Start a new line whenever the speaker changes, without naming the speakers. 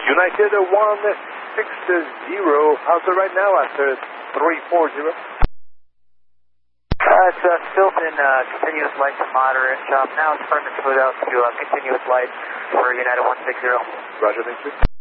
United 160. How's it right now after 340?
It's still been continuous light to moderate. Now it's firm and smooth out to continuous light for United 160.
Roger, thank you.